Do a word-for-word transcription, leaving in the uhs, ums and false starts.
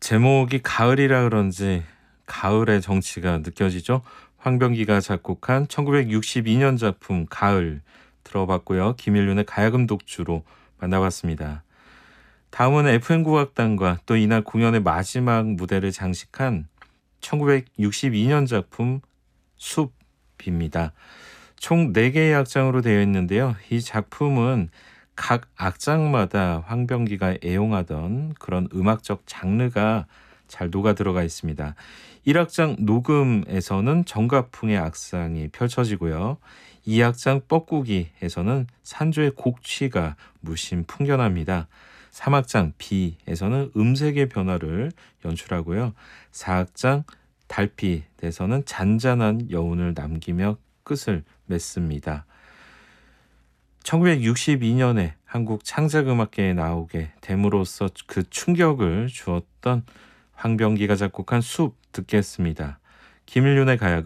제목이 가을이라 그런지 가을의 정취가 느껴지죠? 황병기가 작곡한 천구백육십이 년 작품 가을 들어봤고요. 김일륜의 가야금 독주로 만나봤습니다. 다음은 에프엠 국악단과 또 이날 공연의 마지막 무대를 장식한 천구백육십이 년 작품 숲입니다. 총 네 개의 악장으로 되어 있는데요. 이 작품은 각 악장마다 황병기가 애용하던 그런 음악적 장르가 잘 녹아 들어가 있습니다. 일 악장 녹음에서는 정가풍의 악상이 펼쳐지고요. 이 악장 뻐꾸기에서는 산조의 곡취가 무심 풍겨납니다. 삼 악장 비에서는 음색의 변화를 연출하고요. 사 악장 달빛에서는 잔잔한 여운을 남기며 끝을 맺습니다. 천구백육십이 년에 한국 창작음악계에 나오게 됨으로써 그 충격을 주었던 황병기가 작곡한 숲 듣겠습니다. 김일륜의 가야금